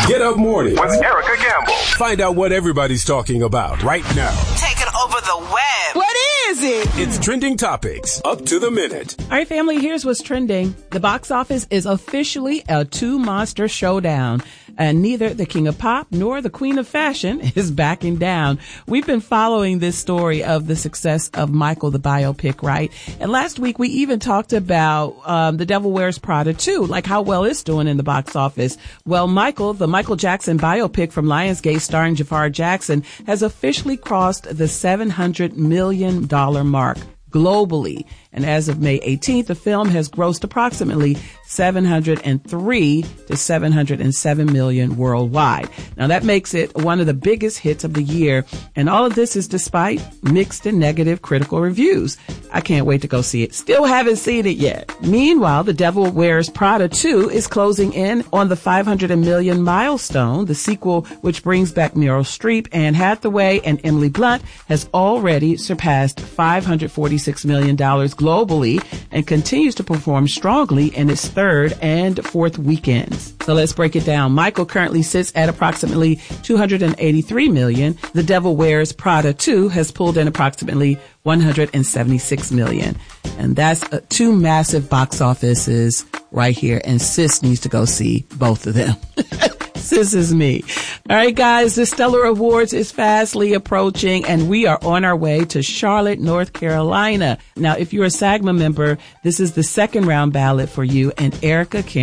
Get Up Morning with Erica Gamble. Find out what everybody's talking about right now. Taking over the web. What is it? It's Trending Topics, up to the minute. All right, family, here's what's trending. The box office is officially a two-monster showdown, and neither the King of Pop nor the Queen of Fashion is backing down. We've been following this story of the success of Michael, the biopic, right? And last week, we even talked about The Devil Wears Prada 2, like how well it's doing in the box office. Well, Michael, the Michael Jackson biopic from Lionsgate starring Jafar Jackson, has officially crossed the $700 million mark globally. And as of May 18th, the film has grossed approximately $703 to $707 million worldwide. Now that makes it one of the biggest hits of the year. And all of this is despite mixed and negative critical reviews. I can't wait to go see it. Still haven't seen it yet. Meanwhile, The Devil Wears Prada 2 is closing in on the $500 million milestone. The sequel, which brings back Meryl Streep, Anne Hathaway, and Emily Blunt, has already surpassed $546 million globally and continues to perform strongly in its third and fourth weekends. So let's break it down. Michael currently sits at approximately $283 million. The Devil Wears Prada 2 has pulled in approximately $176 million. And that's two massive box offices right here. And Sis needs to go see both of them. Sis is me. All right, guys, the Stellar Awards is fastly approaching, and we are on our way to Charlotte, North Carolina. Now, if you're a SAGMA member, this is the second round ballot for you, and Erica